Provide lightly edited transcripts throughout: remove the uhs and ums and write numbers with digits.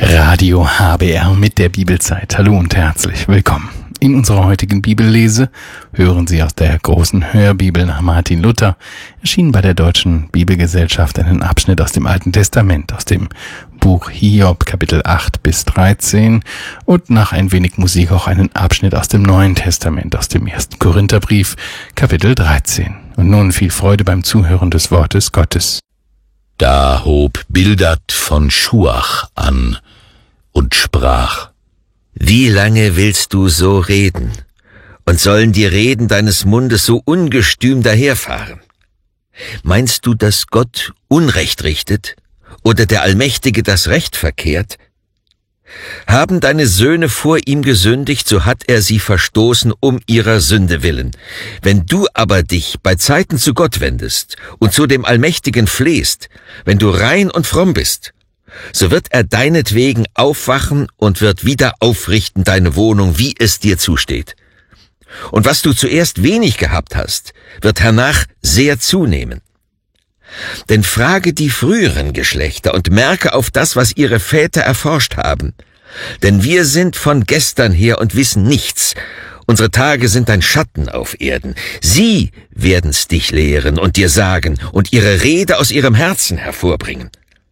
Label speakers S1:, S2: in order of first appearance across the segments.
S1: Radio HBR mit der Bibelzeit. Hallo und herzlich willkommen. In unserer heutigen Bibellese hören Sie aus der großen Hörbibel nach Martin Luther, erschienen bei der Deutschen Bibelgesellschaft, einen Abschnitt aus dem Alten Testament, aus dem Buch Hiob, Kapitel 8 bis 13 und nach ein wenig Musik auch einen Abschnitt aus dem Neuen Testament, aus dem 1. Korintherbrief, Kapitel 13. Und nun viel Freude beim Zuhören des Wortes Gottes.
S2: Da hob Bildad von Schuach an und sprach: Wie lange willst du so reden? Und sollen die Reden deines Mundes so ungestüm daherfahren? Meinst du, dass Gott Unrecht richtet oder der Allmächtige das Recht verkehrt? Haben deine Söhne vor ihm gesündigt, so hat er sie verstoßen um ihrer Sünde willen. Wenn du aber dich bei Zeiten zu Gott wendest und zu dem Allmächtigen flehst, wenn du rein und fromm bist, so wird er deinetwegen aufwachen und wird wieder aufrichten deine Wohnung, wie es dir zusteht. Und was du zuerst wenig gehabt hast, wird hernach sehr zunehmen. Denn frage die früheren Geschlechter und merke auf das, was ihre Väter erforscht haben. Denn wir sind von gestern her und wissen nichts. Unsere Tage sind ein Schatten auf Erden. Sie werden's dich lehren und dir sagen und ihre Rede aus ihrem Herzen hervorbringen.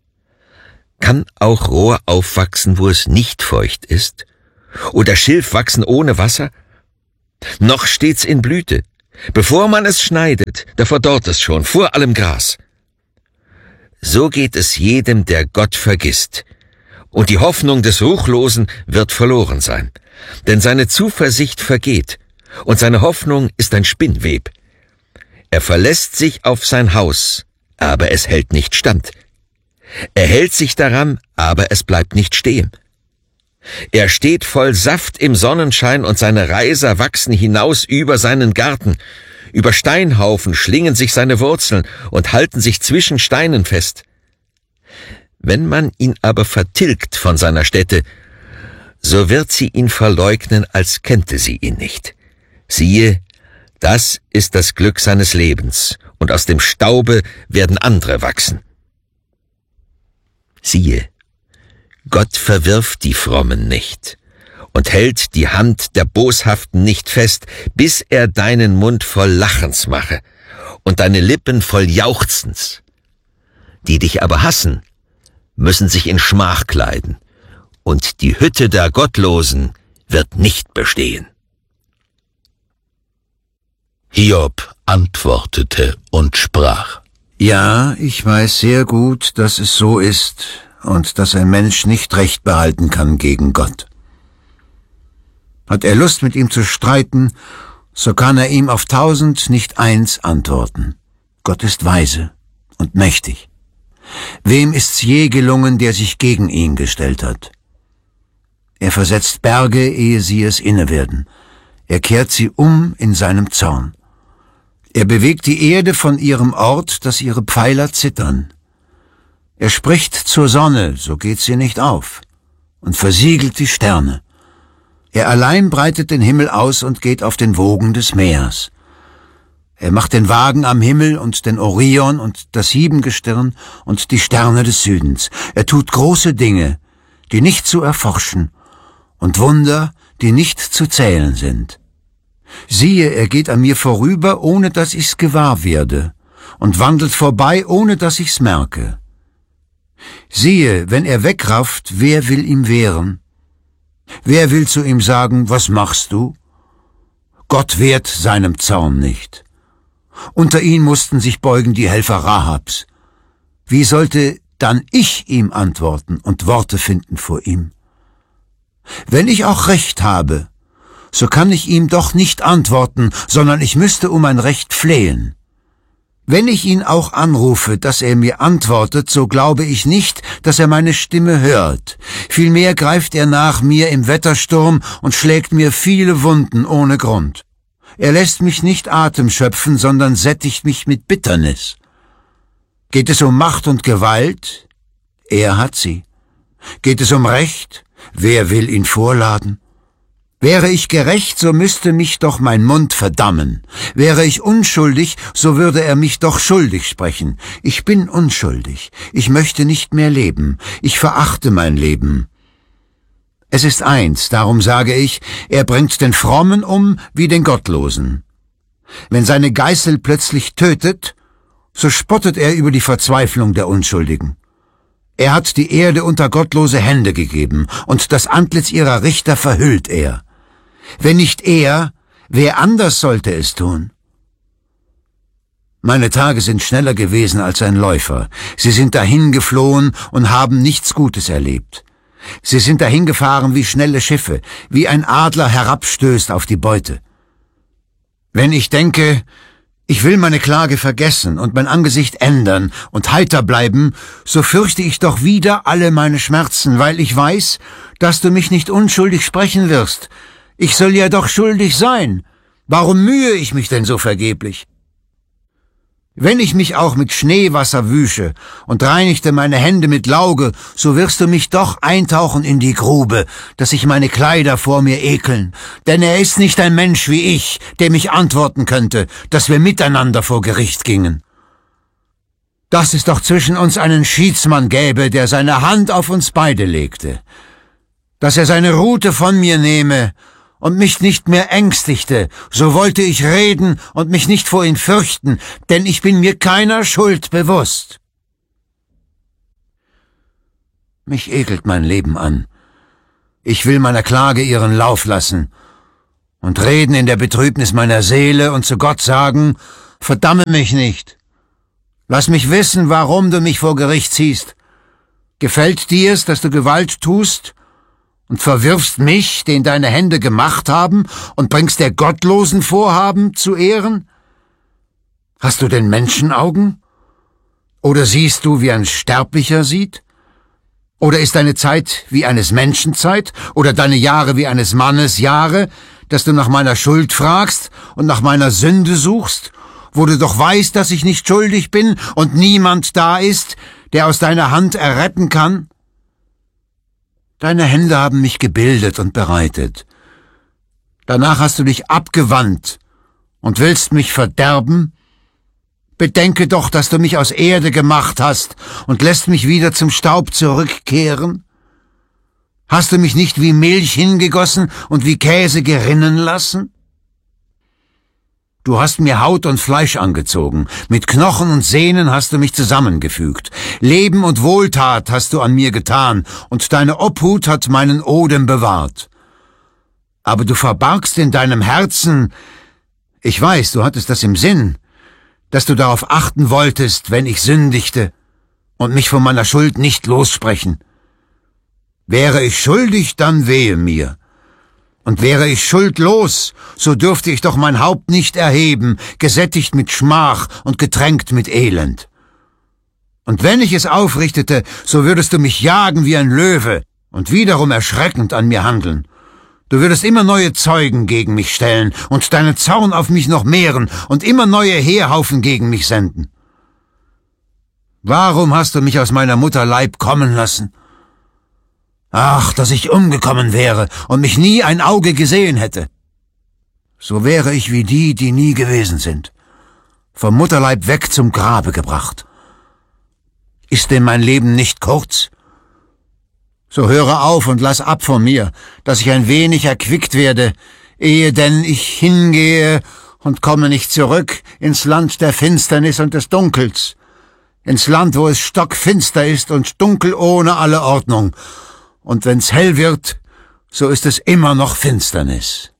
S2: Kann auch Rohr aufwachsen, wo es nicht feucht ist? Oder Schilf wachsen ohne Wasser? Noch steht's in Blüte. Bevor man es schneidet, da verdorrt es schon, vor allem Gras. So geht es jedem, der Gott vergisst. Und die Hoffnung des Ruchlosen wird verloren sein. Denn seine Zuversicht vergeht, und seine Hoffnung ist ein Spinnweb. Er verlässt sich auf sein Haus, aber es hält nicht stand. Er hält sich daran, aber es bleibt nicht stehen. Er steht voll Saft im Sonnenschein, und seine Reiser wachsen hinaus über seinen Garten. Über Steinhaufen schlingen sich seine Wurzeln und halten sich zwischen Steinen fest. Wenn man ihn aber vertilgt von seiner Stätte, so wird sie ihn verleugnen, als kennte sie ihn nicht. Siehe, das ist das Glück seines Lebens, und aus dem Staube werden andere wachsen. Siehe, Gott verwirft die Frommen nicht und hält die Hand der Boshaften nicht fest, bis er deinen Mund voll Lachens mache und deine Lippen voll Jauchzens. Die dich aber hassen, müssen sich in Schmach kleiden, und die Hütte der Gottlosen wird nicht bestehen.
S3: Hiob antwortete und sprach:
S4: Ja, ich weiß sehr gut, dass es so ist und dass ein Mensch nicht Recht behalten kann gegen Gott. Hat er Lust, mit ihm zu streiten, so kann er ihm auf 1000 nicht eins antworten. Gott ist weise und mächtig. Wem ist's je gelungen, der sich gegen ihn gestellt hat? Er versetzt Berge, ehe sie es inne werden. Er kehrt sie um in seinem Zorn. Er bewegt die Erde von ihrem Ort, dass ihre Pfeiler zittern. Er spricht zur Sonne, so geht sie nicht auf, und versiegelt die Sterne. Er allein breitet den Himmel aus und geht auf den Wogen des Meers. Er macht den Wagen am Himmel und den Orion und das Siebengestirn und die Sterne des Südens. Er tut große Dinge, die nicht zu erforschen, und Wunder, die nicht zu zählen sind. Siehe, er geht an mir vorüber, ohne dass ich's gewahr werde, und wandelt vorbei, ohne dass ich's merke. Siehe, wenn er wegrafft, wer will ihm wehren? Wer will zu ihm sagen, was machst du? Gott wehrt seinem Zorn nicht. Unter ihn mussten sich beugen die Helfer Rahabs. Wie sollte dann ich ihm antworten und Worte finden vor ihm? Wenn ich auch Recht habe, so kann ich ihm doch nicht antworten, sondern ich müsste um ein Recht flehen. Wenn ich ihn auch anrufe, dass er mir antwortet, so glaube ich nicht, dass er meine Stimme hört. Vielmehr greift er nach mir im Wettersturm und schlägt mir viele Wunden ohne Grund. Er lässt mich nicht Atem schöpfen, sondern sättigt mich mit Bitternis. Geht es um Macht und Gewalt? Er hat sie. Geht es um Recht? Wer will ihn vorladen? Wäre ich gerecht, so müsste mich doch mein Mund verdammen. Wäre ich unschuldig, so würde er mich doch schuldig sprechen. Ich bin unschuldig. Ich möchte nicht mehr leben. Ich verachte mein Leben. Es ist eins, darum sage ich, er bringt den Frommen um wie den Gottlosen. Wenn seine Geißel plötzlich tötet, so spottet er über die Verzweiflung der Unschuldigen. Er hat die Erde unter gottlose Hände gegeben, und das Antlitz ihrer Richter verhüllt er. Wenn nicht er, wer anders sollte es tun? Meine Tage sind schneller gewesen als ein Läufer. Sie sind dahingeflohen und haben nichts Gutes erlebt. Sie sind dahingefahren wie schnelle Schiffe, wie ein Adler herabstößt auf die Beute. Wenn ich denke, ich will meine Klage vergessen und mein Angesicht ändern und heiter bleiben, so fürchte ich doch wieder alle meine Schmerzen, weil ich weiß, dass du mich nicht unschuldig sprechen wirst. Ich soll ja doch schuldig sein. Warum mühe ich mich denn so vergeblich? Wenn ich mich auch mit Schneewasser wüsche und reinigte meine Hände mit Lauge, so wirst du mich doch eintauchen in die Grube, dass sich meine Kleider vor mir ekeln. Denn er ist nicht ein Mensch wie ich, der mich antworten könnte, dass wir miteinander vor Gericht gingen. Dass es doch zwischen uns einen Schiedsmann gäbe, der seine Hand auf uns beide legte. Dass er seine Rute von mir nehme und mich nicht mehr ängstigte, so wollte ich reden und mich nicht vor ihn fürchten, denn ich bin mir keiner Schuld bewusst. Mich ekelt mein Leben an. Ich will meiner Klage ihren Lauf lassen und reden in der Betrübnis meiner Seele und zu Gott sagen, verdamme mich nicht. Lass mich wissen, warum du mich vor Gericht ziehst. Gefällt dir's, dass du Gewalt tust und verwirfst mich, den deine Hände gemacht haben, und bringst der gottlosen Vorhaben zu Ehren? Hast du denn Menschenaugen? Oder siehst du, wie ein Sterblicher sieht? Oder ist deine Zeit wie eines Menschen Zeit? Oder deine Jahre wie eines Mannes Jahre, dass du nach meiner Schuld fragst und nach meiner Sünde suchst, wo du doch weißt, dass ich nicht schuldig bin und niemand da ist, der aus deiner Hand erretten kann? Deine Hände haben mich gebildet und bereitet. Danach hast du dich abgewandt und willst mich verderben? Bedenke doch, dass du mich aus Erde gemacht hast und lässt mich wieder zum Staub zurückkehren. Hast du mich nicht wie Milch hingegossen und wie Käse gerinnen lassen? Du hast mir Haut und Fleisch angezogen, mit Knochen und Sehnen hast du mich zusammengefügt. Leben und Wohltat hast du an mir getan, und deine Obhut hat meinen Odem bewahrt. Aber du verbargst in deinem Herzen, ich weiß, du hattest das im Sinn, dass du darauf achten wolltest, wenn ich sündigte, und mich von meiner Schuld nicht lossprechen. Wäre ich schuldig, dann wehe mir. Und wäre ich schuldlos, so dürfte ich doch mein Haupt nicht erheben, gesättigt mit Schmach und getränkt mit Elend. Und wenn ich es aufrichtete, so würdest du mich jagen wie ein Löwe und wiederum erschreckend an mir handeln. Du würdest immer neue Zeugen gegen mich stellen und deinen Zorn auf mich noch mehren und immer neue Heerhaufen gegen mich senden. Warum hast du mich aus meiner Mutter Leib kommen lassen? Ach, dass ich umgekommen wäre und mich nie ein Auge gesehen hätte. So wäre ich wie die, die nie gewesen sind, vom Mutterleib weg zum Grabe gebracht. Ist denn mein Leben nicht kurz? So höre auf und lass ab von mir, dass ich ein wenig erquickt werde, ehe denn ich hingehe und komme nicht zurück ins Land der Finsternis und des Dunkels, ins Land, wo es stockfinster ist und dunkel ohne alle Ordnung. Und wenn's hell wird, so ist es immer noch Finsternis.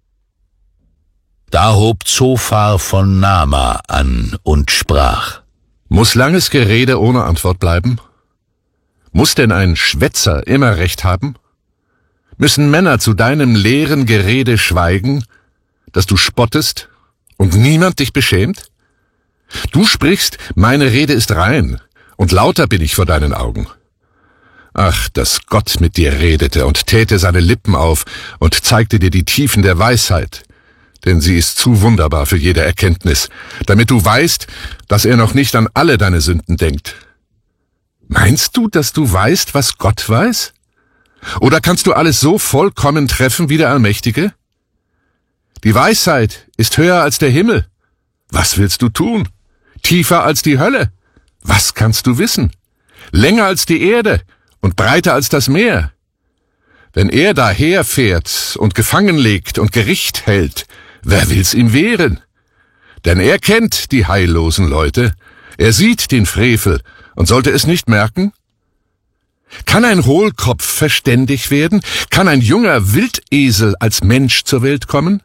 S3: Da hob Zophar von Nama an und sprach:
S1: Muss langes Gerede ohne Antwort bleiben? Muss denn ein Schwätzer immer Recht haben? Müssen Männer zu deinem leeren Gerede schweigen, dass du spottest und niemand dich beschämt? Du sprichst, meine Rede ist rein, und lauter bin ich vor deinen Augen. Ach, dass Gott mit dir redete und täte seine Lippen auf und zeigte dir die Tiefen der Weisheit, denn sie ist zu wunderbar für jede Erkenntnis, damit du weißt, dass er noch nicht an alle deine Sünden denkt. Meinst du, dass du weißt, was Gott weiß? Oder kannst du alles so vollkommen treffen wie der Allmächtige? Die Weisheit ist höher als der Himmel. Was willst du tun? Tiefer als die Hölle. Was kannst du wissen? Länger als die Erde und breiter als das Meer.
S5: Wenn er daherfährt und gefangen legt und Gericht hält, wer will's ihm wehren? Denn er kennt die heillosen Leute, er sieht den Frevel und sollte es nicht merken? Kann ein Hohlkopf verständig werden? Kann ein junger Wildesel als Mensch zur Welt kommen?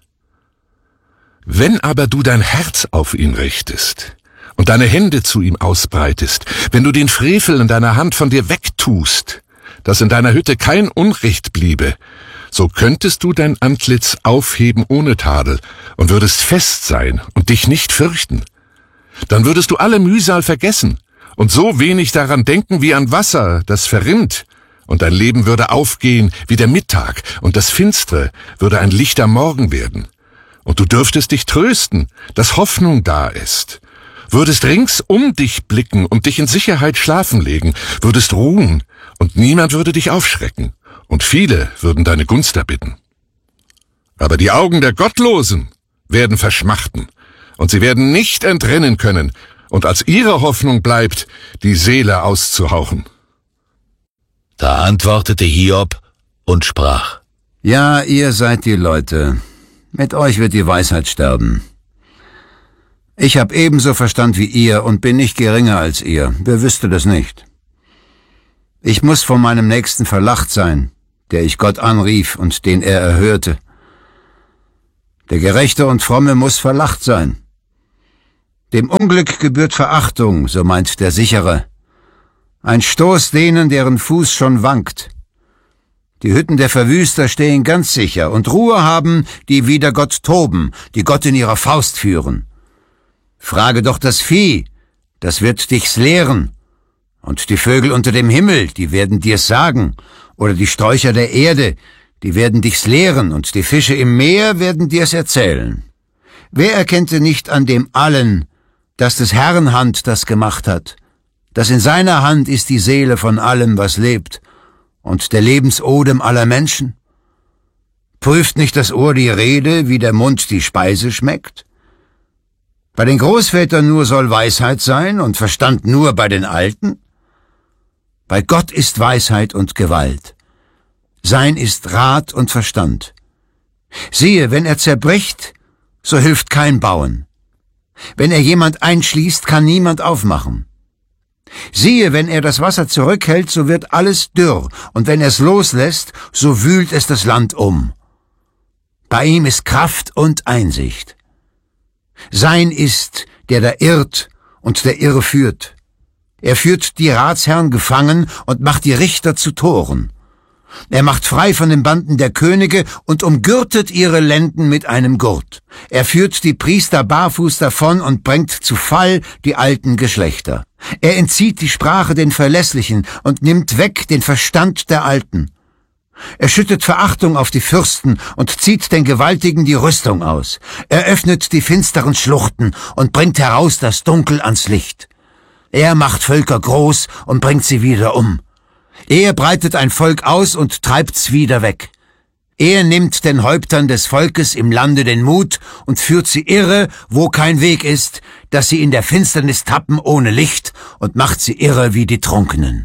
S5: Wenn aber du dein Herz auf ihn richtest und deine Hände zu ihm ausbreitest, wenn du den Frevel in deiner Hand von dir wegtust, dass in deiner Hütte kein Unrecht bliebe, so könntest du dein Antlitz aufheben ohne Tadel und würdest fest sein und dich nicht fürchten. Dann würdest du alle Mühsal vergessen und so wenig daran denken wie an Wasser, das verrinnt, und dein Leben würde aufgehen wie der Mittag, und das Finstere würde ein lichter Morgen werden. Und du dürftest dich trösten, dass Hoffnung da ist. Würdest rings um dich blicken und dich in Sicherheit schlafen legen, würdest ruhen, und niemand würde dich aufschrecken, und viele würden deine Gunst erbitten. Aber die Augen der Gottlosen werden verschmachten, und sie werden nicht entrennen können, und als ihre Hoffnung bleibt, die Seele auszuhauchen.
S3: Da antwortete Hiob und sprach:
S4: Ja, ihr seid die Leute. Mit euch wird die Weisheit sterben. Ich habe ebenso Verstand wie ihr und bin nicht geringer als ihr. Wer wüsste das nicht? Ich muss von meinem Nächsten verlacht sein, der ich Gott anrief und den er erhörte. Der Gerechte und Fromme muss verlacht sein. Dem Unglück gebührt Verachtung, so meint der Sichere. Ein Stoß denen, deren Fuß schon wankt. Die Hütten der Verwüster stehen ganz sicher und Ruhe haben, die wider Gott toben, die Gott in ihrer Faust führen. Frage doch das Vieh, das wird dich's lehren. Und die Vögel unter dem Himmel, die werden dir's sagen. Oder die Sträucher der Erde, die werden dich's lehren. Und die Fische im Meer werden dir's erzählen. Wer erkennte nicht an dem Allen, dass des Herrn Hand das gemacht hat, dass in seiner Hand ist die Seele von allem, was lebt, und der Lebensodem aller Menschen? Prüft nicht das Ohr die Rede, wie der Mund die Speise schmeckt? Bei den Großvätern nur soll Weisheit sein und Verstand nur bei den Alten? Bei Gott ist Weisheit und Gewalt. Sein ist Rat und Verstand. Siehe, wenn er zerbricht, so hilft kein Bauen. Wenn er jemand einschließt, kann niemand aufmachen. Siehe, wenn er das Wasser zurückhält, so wird alles dürr, und wenn er es loslässt, so wühlt es das Land um. Bei ihm ist Kraft und Einsicht. Sein ist, der da irrt und der Irre führt. Er führt die Ratsherren gefangen und macht die Richter zu Toren. Er macht frei von den Banden der Könige und umgürtet ihre Lenden mit einem Gurt. Er führt die Priester barfuß davon und bringt zu Fall die alten Geschlechter. Er entzieht die Sprache den Verlässlichen und nimmt weg den Verstand der Alten. Er schüttet Verachtung auf die Fürsten und zieht den Gewaltigen die Rüstung aus. Er öffnet die finsteren Schluchten und bringt heraus das Dunkel ans Licht. Er macht Völker groß und bringt sie wieder um. Er breitet ein Volk aus und treibt's wieder weg. Er nimmt den Häuptern des Volkes im Lande den Mut und führt sie irre, wo kein Weg ist, dass sie in der Finsternis tappen ohne Licht, und macht sie irre wie die Trunkenen.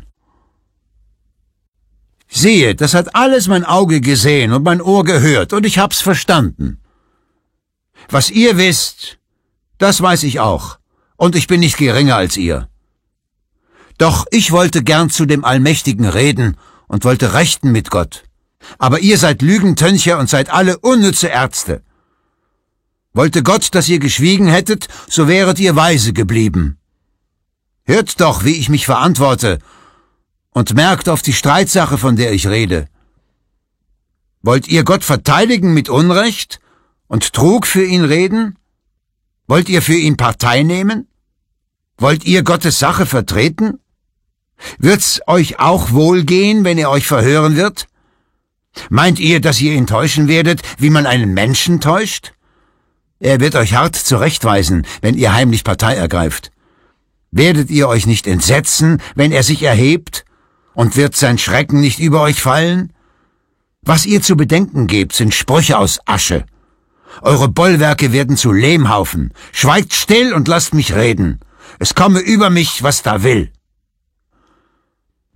S4: Siehe, das hat alles mein Auge gesehen und mein Ohr gehört, und ich hab's verstanden. Was ihr wisst, das weiß ich auch, und ich bin nicht geringer als ihr. Doch ich wollte gern zu dem Allmächtigen reden und wollte rechten mit Gott. Aber ihr seid Lügentöncher und seid alle unnütze Ärzte. Wollte Gott, dass ihr geschwiegen hättet, so wäret ihr weise geblieben. Hört doch, wie ich mich verantworte, und merkt auf die Streitsache, von der ich rede. Wollt ihr Gott verteidigen mit Unrecht und Trug für ihn reden? Wollt ihr für ihn Partei nehmen? Wollt ihr Gottes Sache vertreten? Wird's euch auch wohlgehen, wenn er euch verhören wird? Meint ihr, dass ihr ihn täuschen werdet, wie man einen Menschen täuscht? Er wird euch hart zurechtweisen, wenn ihr heimlich Partei ergreift. Werdet ihr euch nicht entsetzen, wenn er sich erhebt? Und wird sein Schrecken nicht über euch fallen? Was ihr zu bedenken gebt, sind Sprüche aus Asche. Eure Bollwerke werden zu Lehmhaufen. Schweigt still und lasst mich reden. Es komme über mich, was da will.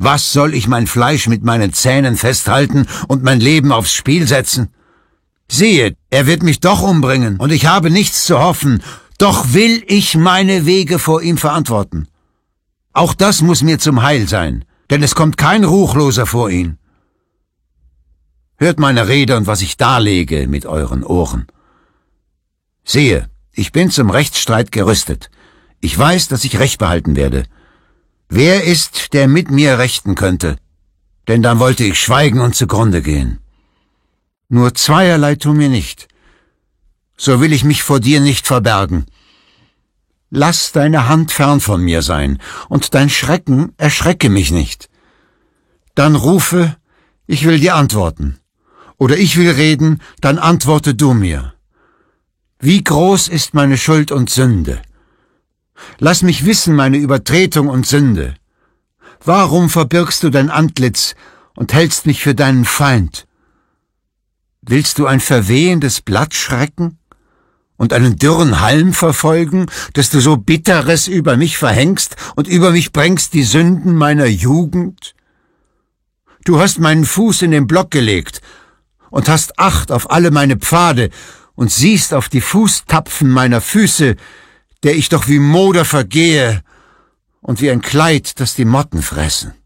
S4: Was soll ich mein Fleisch mit meinen Zähnen festhalten und mein Leben aufs Spiel setzen? Siehe, er wird mich doch umbringen, und ich habe nichts zu hoffen, doch will ich meine Wege vor ihm verantworten. Auch das muss mir zum Heil sein, denn es kommt kein Ruchloser vor ihn. Hört meine Rede und was ich darlege mit euren Ohren. Siehe, ich bin zum Rechtsstreit gerüstet. Ich weiß, dass ich Recht behalten werde. Wer ist, der mit mir rechten könnte? Denn dann wollte ich schweigen und zugrunde gehen. Nur zweierlei tu mir nicht. So will ich mich vor dir nicht verbergen. Lass deine Hand fern von mir sein, und dein Schrecken erschrecke mich nicht. Dann rufe, ich will dir antworten. Oder ich will reden, dann antworte du mir. Wie groß ist meine Schuld und Sünde? Lass mich wissen meine Übertretung und Sünde. Warum verbirgst du dein Antlitz und hältst mich für deinen Feind? Willst du ein verwehendes Blatt schrecken und einen dürren Halm verfolgen, dass du so Bitteres über mich verhängst und über mich bringst die Sünden meiner Jugend? Du hast meinen Fuß in den Block gelegt und hast Acht auf alle meine Pfade und siehst auf die Fußtapfen meiner Füße, der ich doch wie Moder vergehe und wie ein Kleid, das die Motten fressen.